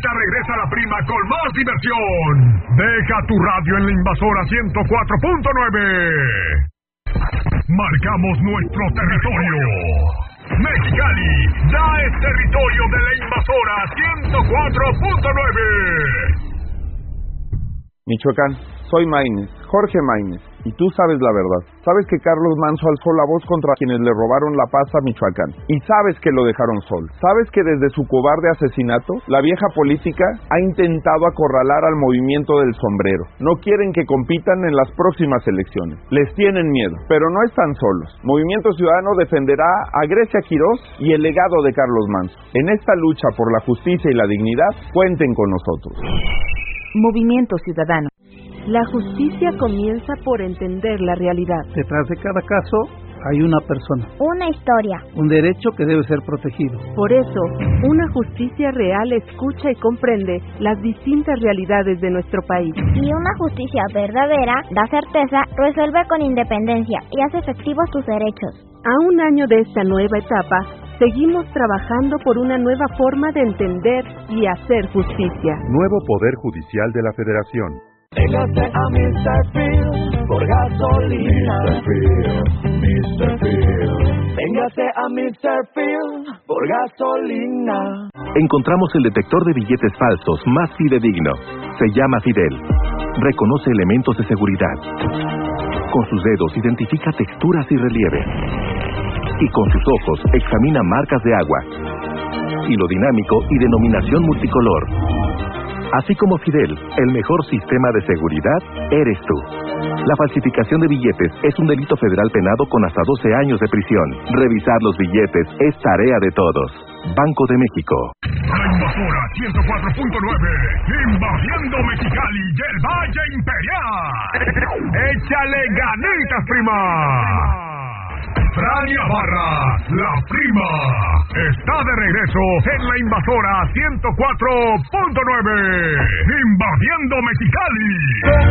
Ahorita regresa la prima con más diversión. Deja tu radio en la Invasora 104.9. Marcamos nuestro territorio. Mexicali ya es territorio de la Invasora 104.9. Michoacán, soy Maínez, Jorge Maínez, y tú sabes la verdad. Sabes que Carlos Manzo alzó la voz contra quienes le robaron la paz a Michoacán, y sabes que lo dejaron solo. Sabes que desde su cobarde asesinato, la vieja política ha intentado acorralar al movimiento del sombrero. No quieren que compitan en las próximas elecciones. Les tienen miedo, pero no están solos. Movimiento Ciudadano defenderá a Grecia Quirós y el legado de Carlos Manzo. En esta lucha por la justicia y la dignidad, cuenten con nosotros. Movimiento Ciudadano. La justicia comienza por entender la realidad. Detrás de cada caso hay una persona. Una historia. Un derecho que debe ser protegido. Por eso, una justicia real escucha y comprende las distintas realidades de nuestro país. Y una justicia verdadera da certeza, resuelve con independencia y hace efectivos tus derechos. A un año de esta nueva etapa, seguimos trabajando por una nueva forma de entender y hacer justicia. Nuevo Poder Judicial de la Federación. Véngase a Mr. Field por gasolina. Mr. Field. Véngase a Mr. Field por gasolina. Encontramos el detector de billetes falsos más fidedigno. Se llama Fidel. Reconoce elementos de seguridad. Con sus dedos identifica texturas y relieve. Y con sus ojos examina marcas de agua. Hilo dinámico y denominación multicolor. Así como Fidel, el mejor sistema de seguridad eres tú. La falsificación de billetes es un delito federal penado con hasta 12 años de prisión. Revisar los billetes es tarea de todos. Banco de México. La Invasora 104.9, invadiendo Mexicali y el Valle Imperial. ¡Échale ganitas, prima! Frania Barra, la prima, está de regreso en la Invasora 104.9, invadiendo Mexicali.